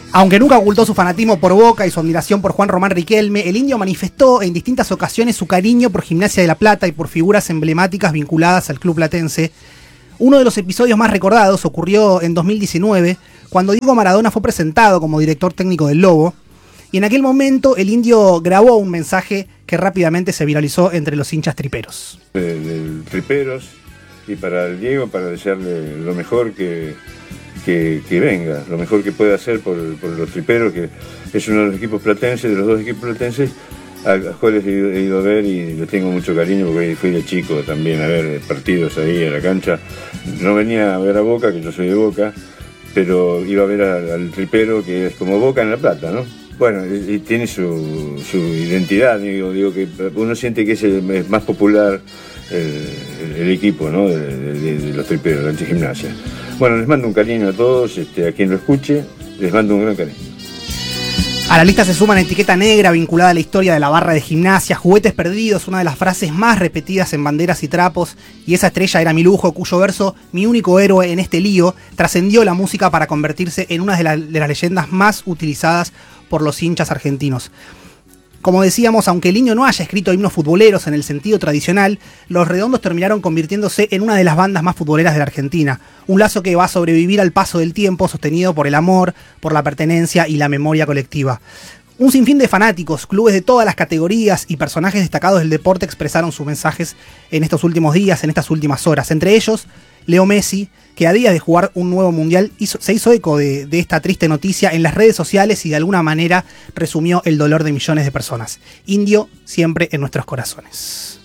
Aunque nunca ocultó su fanatismo por Boca y su admiración por Juan Román Riquelme, el Indio manifestó en distintas ocasiones su cariño por Gimnasia de La Plata y por figuras emblemáticas vinculadas al club platense. Uno de los episodios más recordados ocurrió en 2019, cuando Diego Maradona fue presentado como director técnico del Lobo, y en aquel momento el Indio grabó un mensaje que rápidamente se viralizó entre los hinchas triperos. De triperos, y para el Diego, para desearle lo mejor que venga, lo mejor que pueda hacer por los triperos, que es uno de los equipos platenses, de los dos equipos platenses, a los cuales he ido a ver y les tengo mucho cariño porque fui de chico también a ver partidos ahí en la cancha. No venía a ver a Boca, que yo soy de Boca, pero iba a ver al tripero, que es como Boca en La Plata, ¿no? Bueno, y tiene su identidad, digo que uno siente que es el más popular el equipo, ¿no? de los triperos, de Antigimnasia. Bueno, les mando un cariño a todos, a quien lo escuche, les mando un gran cariño. A la lista se suman Etiqueta Negra, vinculada a la historia de la barra de Gimnasia, Juguetes Perdidos, una de las frases más repetidas en Banderas y Trapos, y Esa estrella era mi lujo, cuyo verso, mi único héroe en este lío, trascendió la música para convertirse en una de las leyendas más utilizadas por los hinchas argentinos. Como decíamos, aunque el Indio no haya escrito himnos futboleros en el sentido tradicional, Los Redondos terminaron convirtiéndose en una de las bandas más futboleras de la Argentina. Un lazo que va a sobrevivir al paso del tiempo, sostenido por el amor, por la pertenencia y la memoria colectiva. Un sinfín de fanáticos, clubes de todas las categorías y personajes destacados del deporte expresaron sus mensajes en estos últimos días, en estas últimas horas. Entre ellos, Leo Messi, que a días de jugar un nuevo mundial se hizo eco de esta triste noticia en las redes sociales y de alguna manera resumió el dolor de millones de personas. Indio siempre en nuestros corazones.